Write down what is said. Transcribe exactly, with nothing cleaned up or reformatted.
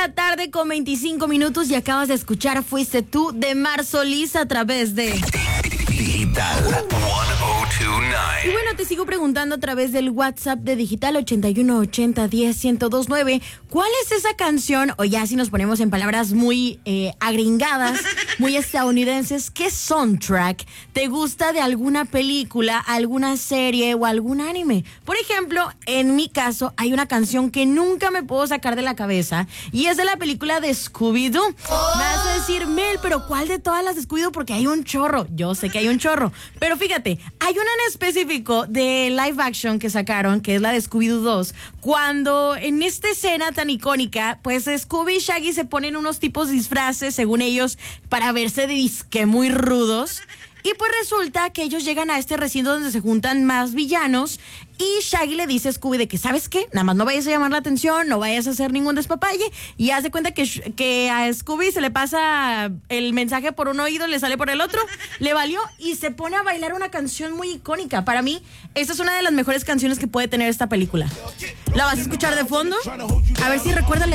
la tarde con veinticinco minutos y acabas de escuchar Fuiste Tú de Mar Solís a través de Digital ciento veintinueve. Y bueno, te sigo preguntando a través del WhatsApp de Digital ochenta y uno ochenta diez ciento veintinueve, ¿cuál es esa canción? O ya si nos ponemos en palabras muy eh, agringadas, muy estadounidenses, ¿qué soundtrack te gusta de alguna película, alguna serie o algún anime? Por ejemplo, en mi caso hay una canción que nunca me puedo sacar de la cabeza y es de la película de Scooby-Doo. Me vas a decir, Mel, pero ¿cuál de todas las de Scooby-Doo? Porque hay un chorro. Yo sé que hay un chorro, pero fíjate, hay una en específico de live action que sacaron, que es la de Scooby-Doo dos, cuando en esta escena tan icónica, pues Scooby y Shaggy se ponen unos tipos de disfraces, según ellos, para verse de disque muy rudos. Y pues resulta que ellos llegan a este recinto donde se juntan más villanos y Shaggy le dice a Scooby de que, ¿sabes qué? Nada más no vayas a llamar la atención, no vayas a hacer ningún despapalle. Y hace cuenta que, que a Scooby se le pasa el mensaje por un oído, le sale por el otro, le valió y se pone a bailar una canción muy icónica. Para mí, esta es una de las mejores canciones que puede tener esta película. ¿La vas a escuchar de fondo? A ver si recuerdas.